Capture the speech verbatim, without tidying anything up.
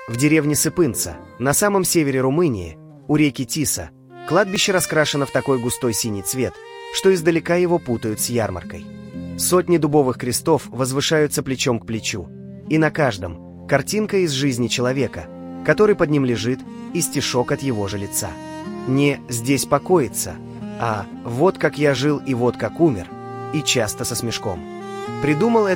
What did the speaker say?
В деревне Сыпынца, на самом севере Румынии, у реки Тиса, кладбище раскрашено в такой густой синий цвет, что издалека его путают с ярмаркой. Сотни дубовых крестов возвышаются плечом к плечу, и на каждом картинка из жизни человека, который под ним лежит, и стишок от его же лица. Не «здесь покоится», а «вот как я жил и вот как умер», и часто со смешком. Придумал